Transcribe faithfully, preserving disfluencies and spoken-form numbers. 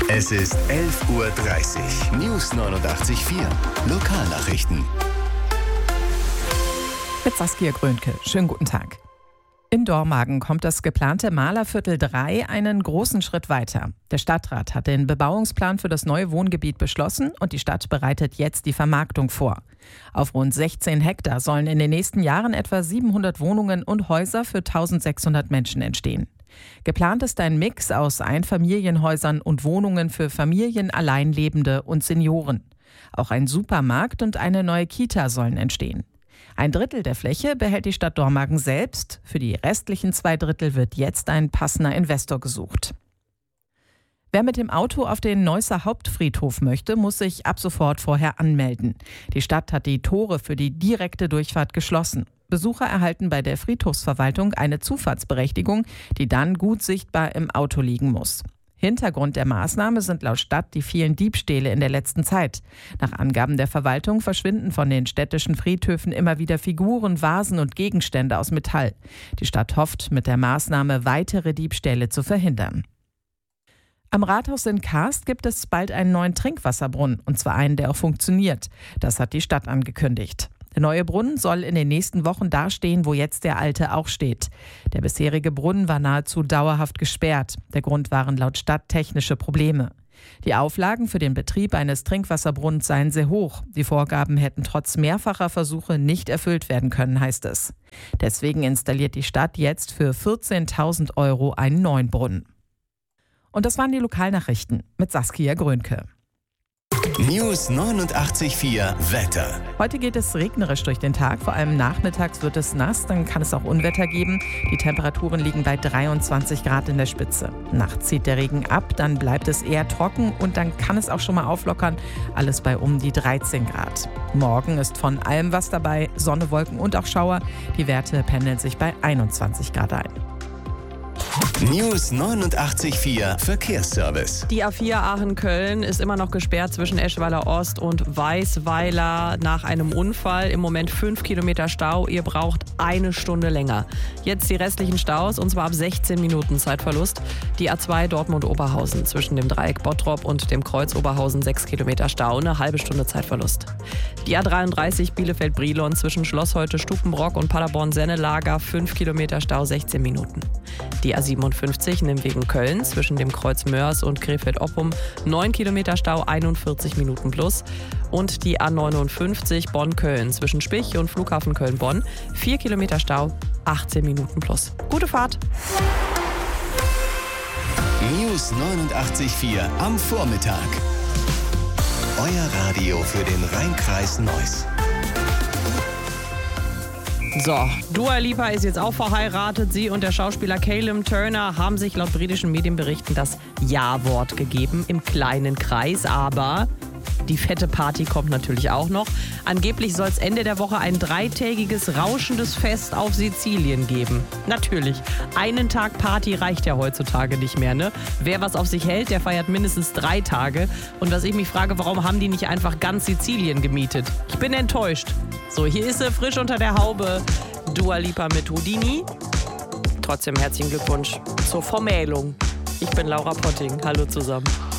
Es ist elf Uhr dreißig. News neunundachtzig Komma vier. Lokalnachrichten. Mit Saskia Grönke. Schönen guten Tag. In Dormagen kommt das geplante Malerviertel drei einen großen Schritt weiter. Der Stadtrat hat den Bebauungsplan für das neue Wohngebiet beschlossen und die Stadt bereitet jetzt die Vermarktung vor. Auf rund sechzehn Hektar sollen in den nächsten Jahren etwa siebenhundert Wohnungen und Häuser für eintausendsechshundert Menschen entstehen. Geplant ist ein Mix aus Einfamilienhäusern und Wohnungen für Familien, Alleinlebende und Senioren. Auch ein Supermarkt und eine neue Kita sollen entstehen. Ein Drittel der Fläche behält die Stadt Dormagen selbst. Für die restlichen zwei Drittel wird jetzt ein passender Investor gesucht. Wer mit dem Auto auf den Neusser Hauptfriedhof möchte, muss sich ab sofort vorher anmelden. Die Stadt hat die Tore für die direkte Durchfahrt geschlossen. Besucher erhalten bei der Friedhofsverwaltung eine Zufahrtsberechtigung, die dann gut sichtbar im Auto liegen muss. Hintergrund der Maßnahme sind laut Stadt die vielen Diebstähle in der letzten Zeit. Nach Angaben der Verwaltung verschwinden von den städtischen Friedhöfen immer wieder Figuren, Vasen und Gegenstände aus Metall. Die Stadt hofft, mit der Maßnahme weitere Diebstähle zu verhindern. Am Rathaus in Karst gibt es bald einen neuen Trinkwasserbrunnen, und zwar einen, der auch funktioniert. Das hat die Stadt angekündigt. Der neue Brunnen soll in den nächsten Wochen dastehen, wo jetzt der alte auch steht. Der bisherige Brunnen war nahezu dauerhaft gesperrt. Der Grund waren laut Stadt technische Probleme. Die Auflagen für den Betrieb eines Trinkwasserbrunnens seien sehr hoch. Die Vorgaben hätten trotz mehrfacher Versuche nicht erfüllt werden können, heißt es. Deswegen installiert die Stadt jetzt für vierzehntausend Euro einen neuen Brunnen. Und das waren die Lokalnachrichten mit Saskia Grönke. News neunundachtzig Komma vier Wetter. Heute geht es regnerisch durch den Tag, vor allem nachmittags wird es nass, dann kann es auch Unwetter geben. Die Temperaturen liegen bei dreiundzwanzig Grad in der Spitze. Nachts zieht der Regen ab, dann bleibt es eher trocken und dann kann es auch schon mal auflockern, alles bei um die dreizehn Grad. Morgen ist von allem was dabei, Sonne, Wolken und auch Schauer. Die Werte pendeln sich bei einundzwanzig Grad ein. News neunundachtzig Komma vier Verkehrsservice. Die A vier Aachen-Köln ist immer noch gesperrt zwischen Eschweiler Ost und Weißweiler nach einem Unfall. Im Moment fünf Kilometer Stau. Ihr braucht eine Stunde länger. Jetzt die restlichen Staus, und zwar ab sechzehn Minuten Zeitverlust. Die A zwei Dortmund-Oberhausen zwischen dem Dreieck Bottrop und dem Kreuz Oberhausen sechs Kilometer Stau, eine halbe Stunde Zeitverlust. Die A dreiunddreißig Bielefeld-Brilon zwischen Schlossheute-Stukenbrock und Paderborn-Sennelager fünf Kilometer Stau, sechzehn Minuten. Die A siebenundfünfzig Nimwegen-Köln zwischen dem Kreuz Mörs und Krefeld-Oppum neun Kilometer Stau, einundvierzig Minuten plus. Und die A neunundfünfzig Bonn-Köln zwischen Spich und Flughafen Köln-Bonn vier Kilometer Stau, achtzehn Minuten plus. Gute Fahrt! News neunundachtzig Komma vier am Vormittag. Euer Radio für den Rhein-Kreis Neuss. So, Dua Lipa ist jetzt auch verheiratet. Sie und der Schauspieler Callum Turner haben sich laut britischen Medienberichten das Ja-Wort gegeben im kleinen Kreis. Aber die fette Party kommt natürlich auch noch. Angeblich soll es Ende der Woche ein dreitägiges, rauschendes Fest auf Sizilien geben. Natürlich, einen Tag Party reicht ja heutzutage nicht mehr, ne? Wer was auf sich hält, der feiert mindestens drei Tage. Und was ich mich frage, warum haben die nicht einfach ganz Sizilien gemietet? Ich bin enttäuscht. So, hier ist sie frisch unter der Haube. Dua Lipa mit Houdini. Trotzdem herzlichen Glückwunsch zur Vermählung. Ich bin Laura Potting. Hallo zusammen.